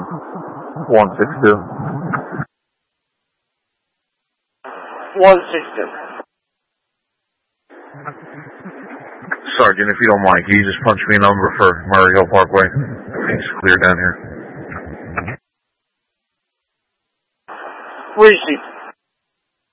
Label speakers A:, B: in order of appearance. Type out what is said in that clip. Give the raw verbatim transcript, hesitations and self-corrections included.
A: one six two.
B: one six two.
A: Sergeant, if you don't mind, can you just punch me a number for Murray Hill Parkway? It's clear down here.
B: Receipt.